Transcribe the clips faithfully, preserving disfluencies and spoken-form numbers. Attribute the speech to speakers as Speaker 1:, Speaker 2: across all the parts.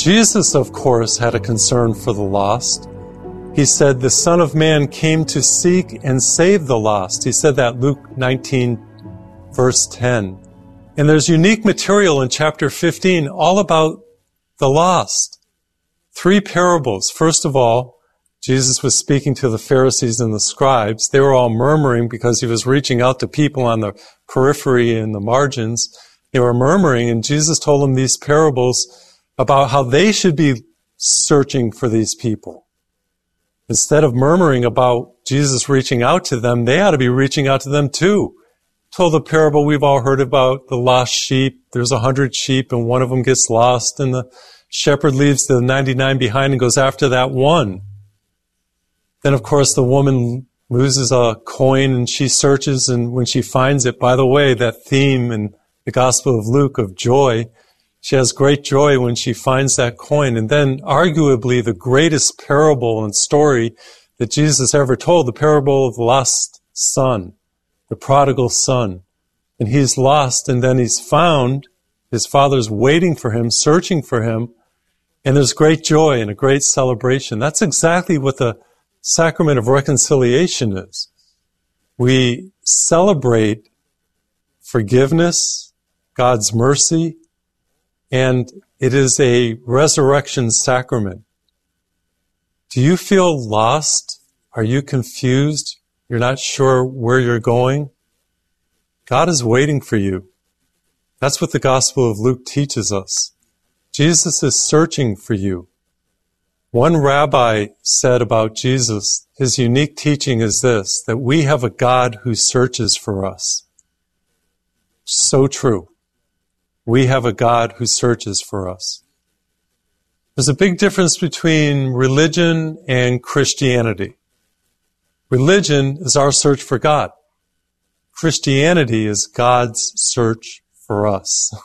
Speaker 1: Jesus, of course, had a concern for the lost. He said, the Son of Man came to seek and save the lost. He said that Luke nineteen, verse ten. And there's unique material in chapter fifteen all about the lost. Three parables. First of all, Jesus was speaking to the Pharisees and the scribes. They were all murmuring because he was reaching out to people on the periphery and the margins. They were murmuring, and Jesus told them these parables about how they should be searching for these people. Instead of murmuring about Jesus reaching out to them, they ought to be reaching out to them too. Told the parable we've all heard about, the lost sheep. There's a hundred sheep and one of them gets lost, and the shepherd leaves the ninety-nine behind and goes after that one. Then, of course, the woman loses a coin and she searches, and when she finds it, by the way, that theme in the Gospel of Luke of joy, she has great joy when she finds that coin. And then, arguably, the greatest parable and story that Jesus ever told, the parable of the lost son, the prodigal son. And he's lost, and then he's found. His father's waiting for him, searching for him, and there's great joy and a great celebration. That's exactly what the sacrament of reconciliation is. We celebrate forgiveness, God's mercy, and it is a resurrection sacrament. Do you feel lost? Are you confused? You're not sure where you're going? God is waiting for you. That's what the Gospel of Luke teaches us. Jesus is searching for you. One rabbi said about Jesus, his unique teaching is this, that we have a God who searches for us. So true. We have a God who searches for us. There's a big difference between religion and Christianity. Religion is our search for God. Christianity is God's search for us.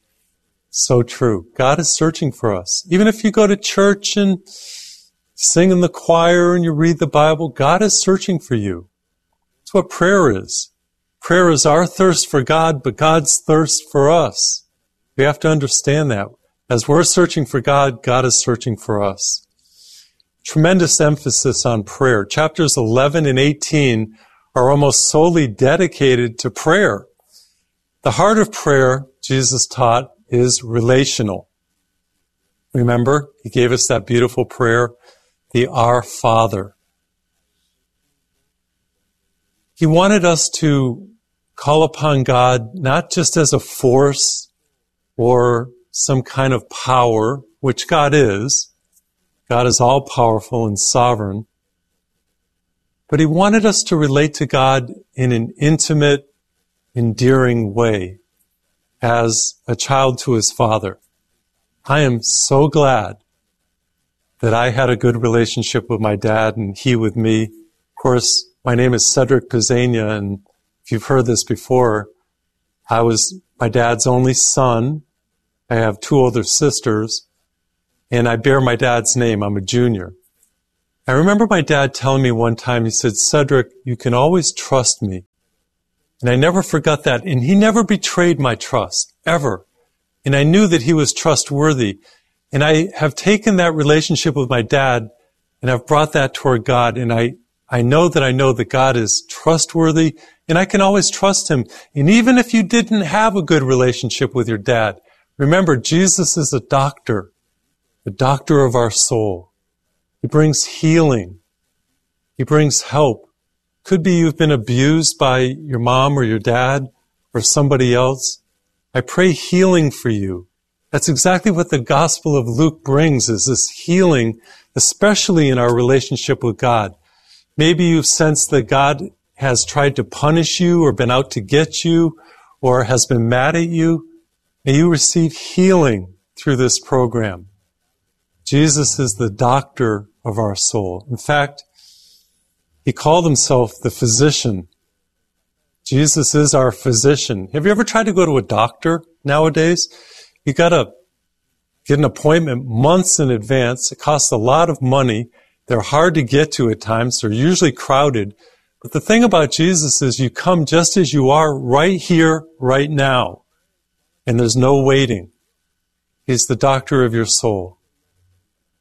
Speaker 1: So true. God is searching for us. Even if you go to church and sing in the choir and you read the Bible, God is searching for you. That's what prayer is. Prayer is our thirst for God, but God's thirst for us. We have to understand that. As we're searching for God, God is searching for us. Tremendous emphasis on prayer. Chapters eleven and eighteen are almost solely dedicated to prayer. The heart of prayer, Jesus taught, is relational. Remember, he gave us that beautiful prayer, the Our Father. He wanted us to call upon God not just as a force or some kind of power, which God is. God is all-powerful and sovereign. But he wanted us to relate to God in an intimate, endearing way, as a child to his father. I am so glad that I had a good relationship with my dad and he with me. Of course, my name is Cedric Pizzania, and if you've heard this before, I was my dad's only son. I have two older sisters, and I bear my dad's name. I'm a junior. I remember my dad telling me one time, he said, Cedric, you can always trust me. And I never forgot that. And he never betrayed my trust, ever. And I knew that he was trustworthy. And I have taken that relationship with my dad and I've brought that toward God. And I, I know that I know that God is trustworthy and I can always trust him. And even if you didn't have a good relationship with your dad, remember, Jesus is a doctor, the doctor of our soul. He brings healing. He brings help. Could be you've been abused by your mom or your dad or somebody else. I pray healing for you. That's exactly what the Gospel of Luke brings, is this healing, especially in our relationship with God. Maybe you've sensed that God has tried to punish you or been out to get you or has been mad at you. May you receive healing through this program. Jesus is the doctor of our soul. In fact, he called himself the physician. Jesus is our physician. Have you ever tried to go to a doctor nowadays? You got to get an appointment months in advance. It costs a lot of money. They're hard to get to at times. They're usually crowded. But the thing about Jesus is you come just as you are right here, right now. And there's no waiting. He's the doctor of your soul.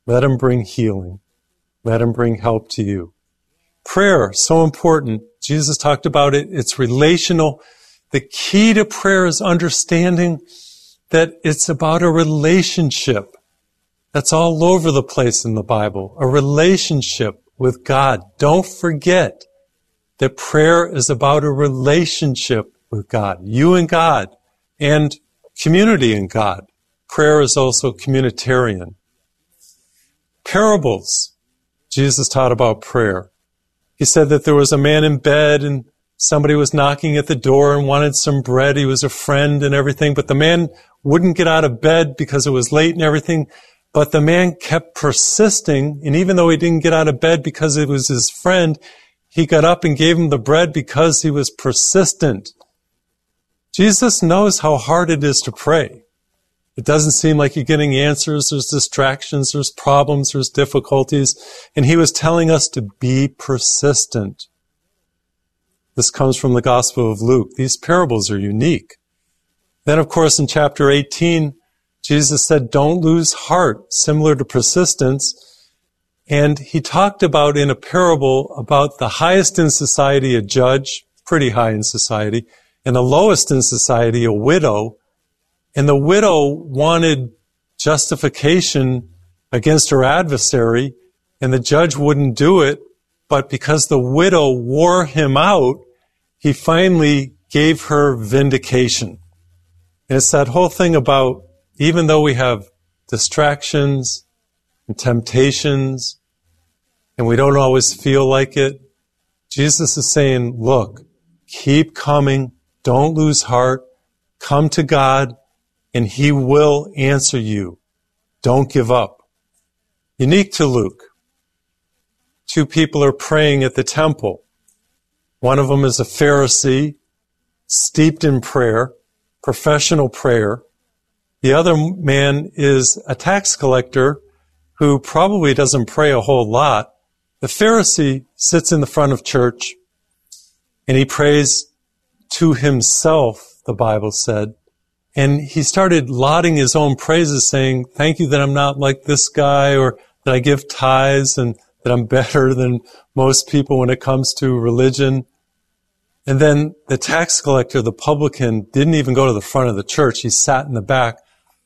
Speaker 1: Let him bring healing. Let him bring help to you. Prayer, so important. Jesus talked about it. It's relational. The key to prayer is understanding that it's about a relationship. That's all over the place in the Bible. A relationship with God. Don't forget that prayer is about a relationship with God. You and God. And community in God. Prayer is also communitarian. Parables. Jesus taught about prayer. He said that there was a man in bed and somebody was knocking at the door and wanted some bread. He was a friend and everything, but the man wouldn't get out of bed because it was late and everything. But the man kept persisting, and even though he didn't get out of bed because it was his friend, he got up and gave him the bread because he was persistent. Jesus knows how hard it is to pray. It doesn't seem like you're getting answers. There's distractions, there's problems, there's difficulties. And he was telling us to be persistent. This comes from the Gospel of Luke. These parables are unique. Then, of course, in chapter eighteen, Jesus said, don't lose heart, similar to persistence. And he talked about in a parable about the highest in society, a judge, pretty high in society, and the lowest in society, a widow. And the widow wanted justification against her adversary, and the judge wouldn't do it. But because the widow wore him out, he finally gave her vindication. And it's that whole thing about, even though we have distractions and temptations, and we don't always feel like it, Jesus is saying, look, keep coming, don't lose heart, come to God, and he will answer you. Don't give up. Unique to Luke. Two people are praying at the temple. One of them is a Pharisee, steeped in prayer, professional prayer. The other man is a tax collector who probably doesn't pray a whole lot. The Pharisee sits in the front of church and he prays to himself, the Bible said. And he started lauding his own praises, saying, thank you that I'm not like this guy, or that I give tithes, and that I'm better than most people when it comes to religion. And then the tax collector, the publican, didn't even go to the front of the church. He sat in the back.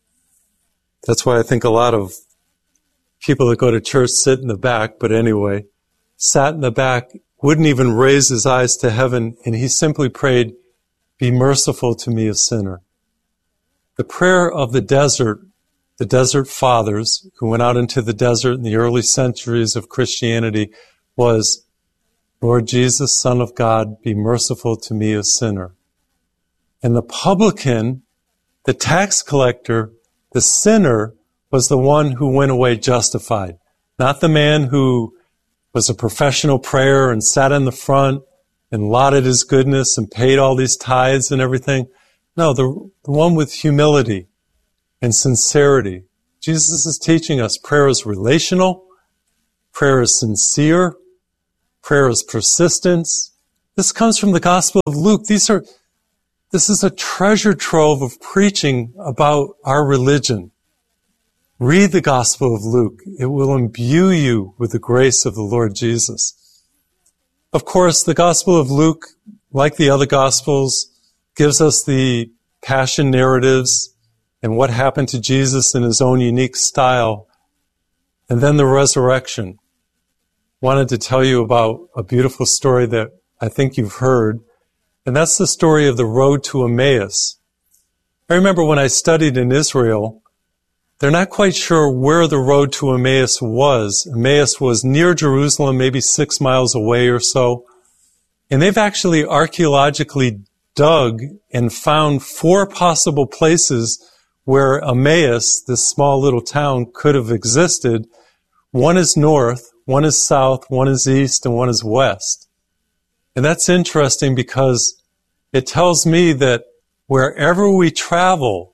Speaker 1: That's why I think a lot of people that go to church sit in the back, but anyway, sat in the back, wouldn't even raise his eyes to heaven, and he simply prayed, be merciful to me, a sinner. The prayer of the desert, the desert fathers who went out into the desert in the early centuries of Christianity, was, Lord Jesus, Son of God, be merciful to me, a sinner. And the publican, the tax collector, the sinner, was the one who went away justified. Not the man who was a professional prayer and sat in the front and lauded his goodness and paid all these tithes and everything. No, the, the one with humility and sincerity. Jesus is teaching us prayer is relational, prayer is sincere, prayer is persistence. This comes from the Gospel of Luke. These are, this is a treasure trove of preaching about our religion. Read the Gospel of Luke. It will imbue you with the grace of the Lord Jesus. Of course, the Gospel of Luke, like the other Gospels, gives us the passion narratives and what happened to Jesus in his own unique style, and then the resurrection. Wanted to tell you about a beautiful story that I think you've heard, and that's the story of the road to Emmaus. I remember when I studied in Israel, they're not quite sure where the road to Emmaus was. Emmaus was near Jerusalem, maybe six miles away or so, and they've actually archaeologically dug and found four possible places where Emmaus, this small little town, could have existed. One is north, one is south, one is east, and one is west. And that's interesting because it tells me that wherever we travel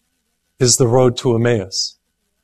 Speaker 1: is the road to Emmaus.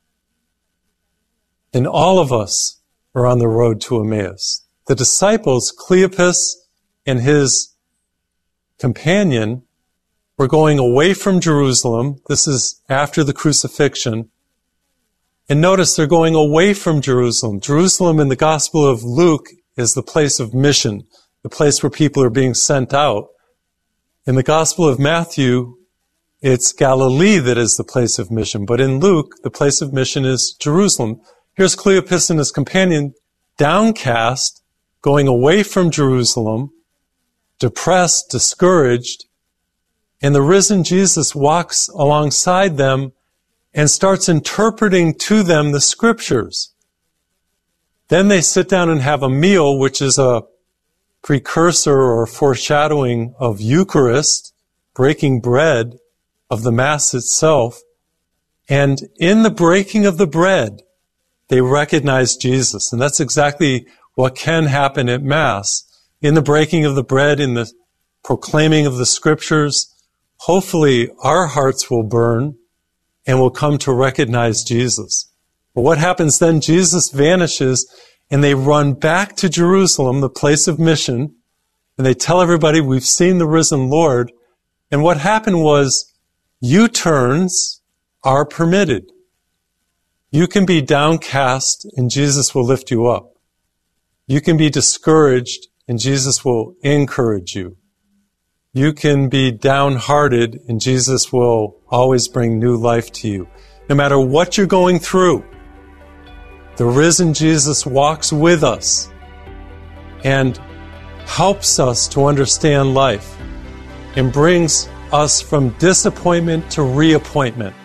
Speaker 1: And all of us are on the road to Emmaus. The disciples, Cleopas and his companion, were going away from Jerusalem. This is after the crucifixion. And notice they're going away from Jerusalem. Jerusalem in the Gospel of Luke is the place of mission, the place where people are being sent out. In the Gospel of Matthew, it's Galilee that is the place of mission. But in Luke, the place of mission is Jerusalem. Here's Cleopas and his companion, downcast, going away from Jerusalem, depressed, discouraged. And the risen Jesus walks alongside them and starts interpreting to them the scriptures. Then they sit down and have a meal, which is a precursor or foreshadowing of Eucharist, breaking bread, of the Mass itself. And in the breaking of the bread, they recognize Jesus. And that's exactly what can happen at Mass. In the breaking of the bread, in the proclaiming of the scriptures, hopefully our hearts will burn and will come to recognize Jesus. But what happens then? Jesus vanishes and they run back to Jerusalem, the place of mission, and they tell everybody, we've seen the risen Lord. And what happened was U-turns are permitted. You can be downcast and Jesus will lift you up. You can be discouraged and Jesus will encourage you. You can be downhearted and Jesus will always bring new life to you. No matter what you're going through, the risen Jesus walks with us and helps us to understand life and brings us from disappointment to reappointment.